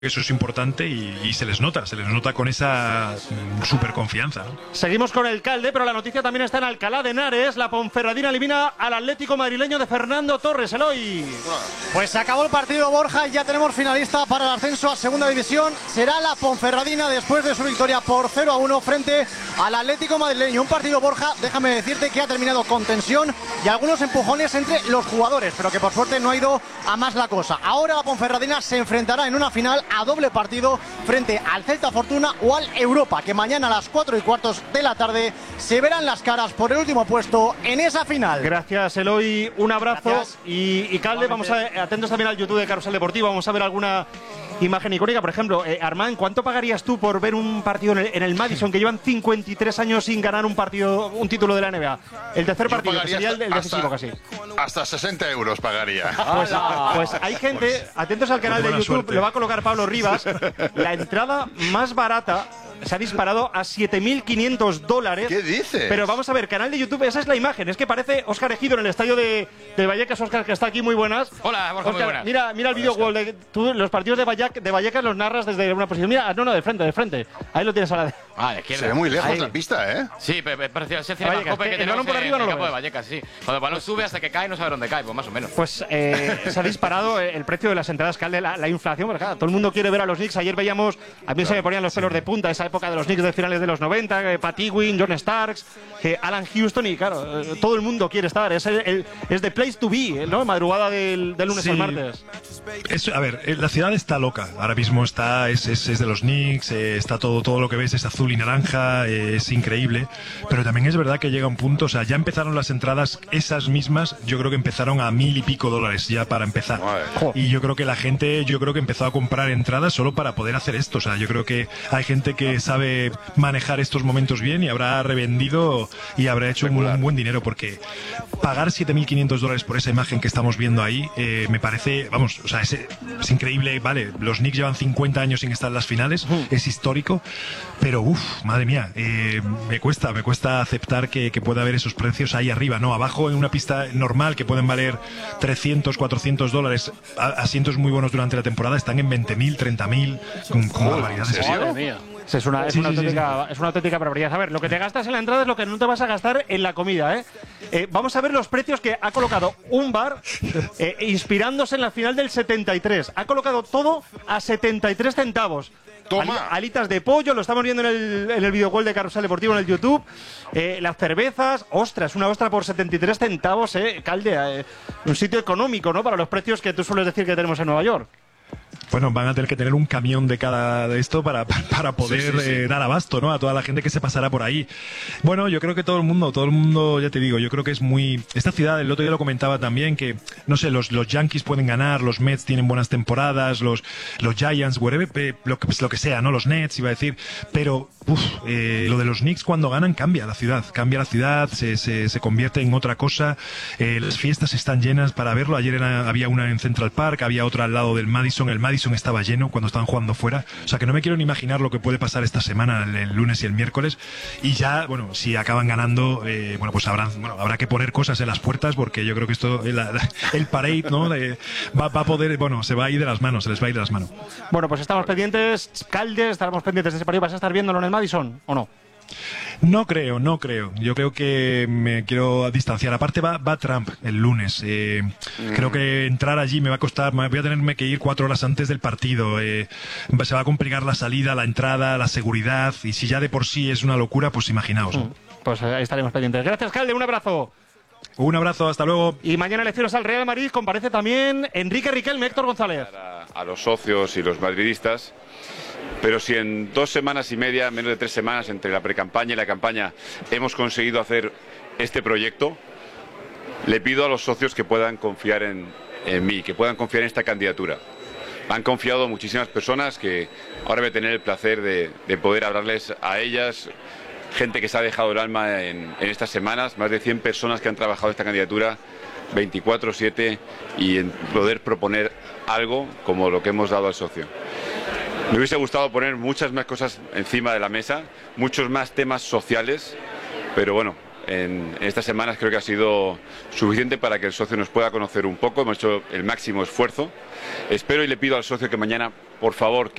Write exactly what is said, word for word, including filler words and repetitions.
Eso es importante y, y se les nota, se les nota con esa mm, super confianza, ¿no? Seguimos con el Calde, pero la noticia también está en Alcalá de Henares. La Ponferradina elimina al Atlético madrileño de Fernando Torres. Eloy. Pues se acabó el partido, Borja, y ya tenemos finalista para el ascenso a Segunda División. Será la Ponferradina después de su victoria por cero a uno frente al Atlético madrileño. Un partido, Borja, déjame decirte que ha terminado con tensión y algunos empujones entre los jugadores, pero que por suerte no ha ido a más la cosa. Ahora la Ponferradina se enfrentará en una final a doble partido frente al Celta Fortuna o al Europa, que mañana a las cuatro y cuartos de la tarde se verán las caras por el último puesto en esa final. Gracias, Eloy, un abrazo. Y, y Calde, vamos a atentos también al YouTube de Carrusel Deportivo, vamos a ver alguna imagen icónica. Por ejemplo, eh, Armand, ¿cuánto pagarías tú por ver un partido en el, en el Madison, que llevan cincuenta y tres años sin ganar un partido, un título de la N B A? El tercer Yo partido, que sería el, el decisivo hasta, casi. Hasta sesenta euros pagaría. Pues, pues hay gente, atentos al canal de YouTube, suerte. Lo va a colocar Pablo Rivas. La entrada más barata se ha disparado a siete mil quinientos dólares. ¿Qué dices? Pero vamos a ver, canal de YouTube, esa es la imagen. Es que parece Óscar Ejido en el estadio de, de Vallecas. Óscar, que está aquí, muy buenas. Hola, Borja, Óscar, muy buenas. Mira, mira el vídeo gol. De, tú los partidos de, Vallac, de Vallecas los narras desde una posición. Mira, no, no, de frente, de frente. Ahí lo tienes a la de... Ah, de izquierda. Se ve muy lejos Ahí. la pista, ¿eh? Sí, pero parecía ese Vallecas, cinemascope que que el tenemos balón por en arriba no el lo campo de ves. Vallecas, sí. Cuando el balón sube hasta que cae, no sabe dónde cae, pues más o menos. Pues eh, se ha disparado el precio de las entradas, Calde, la, la inflación, porque claro, todo el mundo quiere ver a los Knicks. Ayer veíamos, a mí se me ponían los pelos de punta, esa época de los Knicks de finales de los noventa, eh, Pat Ewing, John Starks, eh, Alan Houston, y claro, eh, todo el mundo quiere estar. Es, el, el, es the place to be, ¿no? Madrugada del, del lunes Sí. al martes. Es, a ver, eh, la ciudad está loca. Ahora mismo está, es, es, es de los Knicks, eh, está todo, todo lo que ves es azul y naranja, eh, es increíble. Pero también es verdad que llega un punto, o sea, ya empezaron las entradas, esas mismas, yo creo que empezaron a mil y pico dólares ya para empezar. Madre. Y yo creo que la gente, yo creo que empezó a comprar entradas solo para poder hacer esto. O sea, yo creo que hay gente que sabe manejar estos momentos bien y habrá revendido y habrá hecho un, un buen dinero, porque pagar siete mil quinientos dólares por esa imagen que estamos viendo ahí, eh, me parece, vamos, o sea, es, es increíble. Vale, los Knicks llevan cincuenta años sin estar en las finales, es histórico, pero uff, madre mía, eh, me cuesta, me cuesta aceptar que, que pueda haber esos precios ahí arriba, ¿no? Abajo en una pista normal que pueden valer trescientos, cuatrocientos dólares, a- asientos muy buenos durante la temporada, están en veinte mil, treinta mil, con, con barbaridades. ¿en serio? Madre mía. Es una, es, Sí, una sí, sí, auténtica, es una auténtica barbaridad. A ver, lo que te gastas en la entrada es lo que no te vas a gastar en la comida, ¿eh? Eh, vamos a ver los precios que ha colocado un bar eh, inspirándose en la final del setenta y tres. Ha colocado todo a setenta y tres centavos. Toma. Ali- alitas de pollo, lo estamos viendo en el, en el videogol de Carrusel Deportivo en el YouTube. Eh, las cervezas, ostras, una ostra por setenta y tres centavos, ¿eh? Calde, eh, un sitio económico, ¿no? Para los precios que tú sueles decir que tenemos en Nueva York. Bueno, van a tener que tener un camión de cada de esto para, para poder Sí, sí, sí. eh, dar abasto, ¿no? A toda la gente que se pasará por ahí. Bueno, yo creo que todo el mundo, todo el mundo, ya te digo, yo creo que es muy... Esta ciudad, el otro día lo comentaba también, que, no sé, los, los Yankees pueden ganar, los Mets tienen buenas temporadas, los, los Giants, whatever, eh, lo, que, pues, lo que sea, ¿no? Los Nets, iba a decir, pero, uf, eh, lo de los Knicks cuando ganan cambia la ciudad, cambia la ciudad, se, se, se convierte en otra cosa, eh, las fiestas están llenas para verlo. Ayer era- había una en Central Park, había otra al lado del Madison, el Madison estaba lleno cuando estaban jugando fuera, o sea que no me quiero ni imaginar lo que puede pasar esta semana, el, el lunes y el miércoles. Y ya, bueno, si acaban ganando, eh, bueno, pues habrán, bueno, habrá que poner cosas en las puertas, porque yo creo que esto, el, el parade, ¿no? De- va, va a poder, bueno, se va a ir de las manos, se les va a ir de las manos. Bueno, pues estamos pendientes, Calde, estaremos pendientes de ese partido. ¿Vas a estar viéndolo en el Madison o no? No creo, no creo. Yo creo que me quiero distanciar. Aparte va, va Trump el lunes. Eh, Mm. Creo que entrar allí me va a costar, me voy a tenerme que ir cuatro horas antes del partido. Eh, va- se va a complicar la salida, la entrada, la seguridad. Y si ya de por sí es una locura, pues imaginaos, ¿no? Pues ahí estaremos pendientes. Gracias, Calde, un abrazo. Un abrazo, hasta luego. Y mañana elecciones al Real Madrid, comparece también Enrique Riquelme, Héctor González. a, a los socios y los madridistas, pero si en dos semanas y media, menos de tres semanas entre la precampaña y la campaña, hemos conseguido hacer este proyecto, le pido a los socios que puedan confiar en, en mí, que puedan confiar en esta candidatura. Han confiado muchísimas personas que ahora voy a tener el placer de, de poder hablarles a ellas, gente que se ha dejado el alma en, en estas semanas, más de cien personas que han trabajado esta candidatura veinticuatro siete y en poder proponer algo como lo que hemos dado al socio. Me hubiese gustado poner muchas más cosas encima de la mesa, muchos más temas sociales, pero bueno, en, en estas semanas creo que ha sido suficiente para que el socio nos pueda conocer un poco. Hemos hecho el máximo esfuerzo. Espero y le pido al socio que mañana, por favor,